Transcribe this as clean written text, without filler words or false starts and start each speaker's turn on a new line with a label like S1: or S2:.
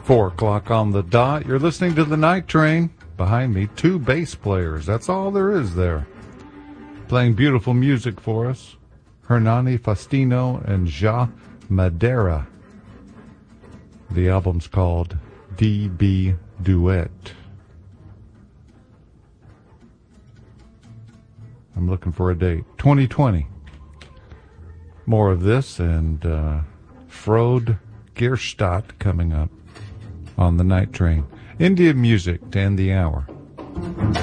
S1: 4 o'clock on the dot. You're listening to the Night Train. Behind me, 2 bass players. That's all there is there. Playing beautiful music for us. Hernani Faustino and Ja Madera. The album's called DB Duet. I'm looking for a date. 2020. More of this and Frode Gierstadt coming up on the Night Train. Indian music to end the hour.